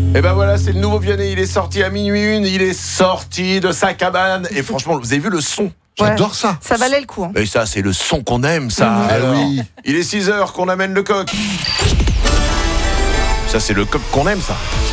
Et ben voilà, c'est le nouveau Vianney, il est sorti à minuit 1, il est sorti de sa cabane. Et franchement, vous avez vu le son? J'adore ça. Ça valait le coup. Et ça, c'est le son qu'on aime, ça. Alors, oui. il est 6h qu'on amène le coq. Ça, c'est le coq qu'on aime, ça.